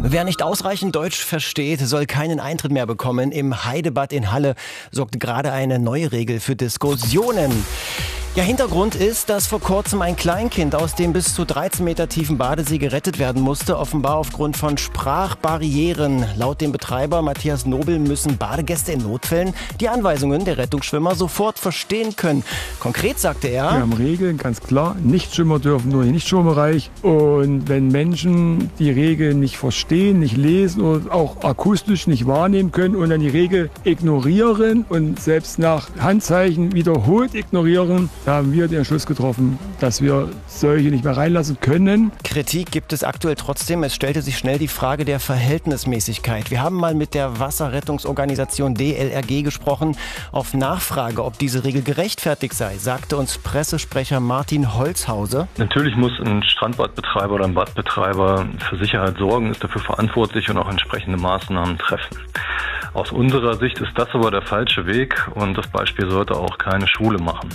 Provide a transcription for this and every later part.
Wer nicht ausreichend Deutsch versteht, soll keinen Eintritt mehr bekommen. Im Heidebad in Halle sorgt gerade eine neue Regel für Diskussionen. Ja, Hintergrund ist, dass vor kurzem ein Kleinkind aus dem bis zu 13 Meter tiefen Badesee gerettet werden musste, offenbar aufgrund von Sprachbarrieren. Laut dem Betreiber Matthias Nobel müssen Badegäste in Notfällen die Anweisungen der Rettungsschwimmer sofort verstehen können. Konkret sagte er: Wir haben Regeln, ganz klar. Nichtschwimmer dürfen nur in den Nichtschwimmerbereich. Und wenn Menschen die Regeln nicht verstehen, nicht lesen oder auch akustisch nicht wahrnehmen können und dann die Regel ignorieren und selbst nach Handzeichen wiederholt ignorieren, da haben wir den Entschluss getroffen, dass wir solche nicht mehr reinlassen können. Kritik gibt es aktuell trotzdem. Es stellte sich schnell die Frage der Verhältnismäßigkeit. Wir haben mal mit der Wasserrettungsorganisation DLRG gesprochen. Auf Nachfrage, ob diese Regel gerechtfertigt sei, sagte uns Pressesprecher Martin Holzhause: Natürlich muss ein Strandbadbetreiber oder ein Badbetreiber für Sicherheit sorgen, ist dafür verantwortlich und auch entsprechende Maßnahmen treffen. Aus unserer Sicht ist das aber der falsche Weg und das Beispiel sollte auch keine Schule machen.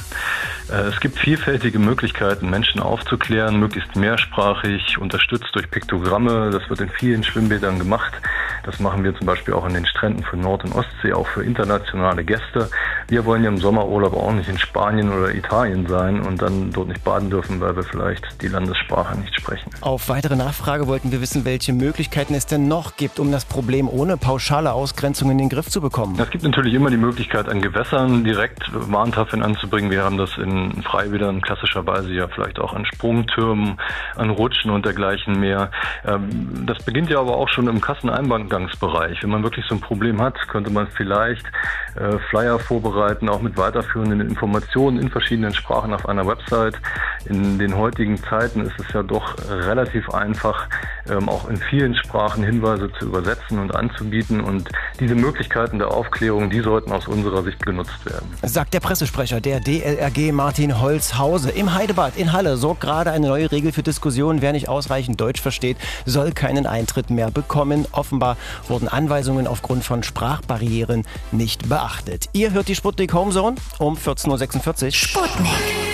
Es gibt vielfältige Möglichkeiten, Menschen aufzuklären, möglichst mehrsprachig, unterstützt durch Piktogramme. Das wird in vielen Schwimmbädern gemacht. Das machen wir zum Beispiel auch an den Stränden für Nord- und Ostsee, auch für internationale Gäste. Wir wollen ja im Sommerurlaub auch nicht in Spanien oder Italien sein und dann dort nicht baden dürfen, weil wir vielleicht die Landessprache nicht sprechen. Auf weitere Nachfrage wollten wir wissen, welche Möglichkeiten es denn noch gibt, um das Problem ohne pauschale Ausgrenzung in den Griff zu bekommen. Es gibt natürlich immer die Möglichkeit, an Gewässern direkt Warntafeln anzubringen. Wir haben das in Freibädern klassischerweise ja vielleicht auch an Sprungtürmen, an Rutschen und dergleichen mehr. Das beginnt ja aber auch schon im Kasseneingangsbereich. Wenn man wirklich so ein Problem hat, könnte man vielleicht Flyer vorbereiten, auch mit weiterführenden Informationen in verschiedenen Sprachen auf einer Website. In den heutigen Zeiten ist es ja doch relativ einfach, auch in vielen Sprachen Hinweise zu übersetzen und anzubieten. Und diese Möglichkeiten der Aufklärung, die sollten aus unserer Sicht genutzt werden. Sagt der Pressesprecher der DLRG Martin Holzhause. Im Heidebad in Halle sorgt gerade eine neue Regel für Diskussionen. Wer nicht ausreichend Deutsch versteht, soll keinen Eintritt mehr bekommen. Offenbar wurden Anweisungen aufgrund von Sprachbarrieren nicht beachtet. Ihr hört die Sputnik Homezone um 14:46 Uhr. Sputnik.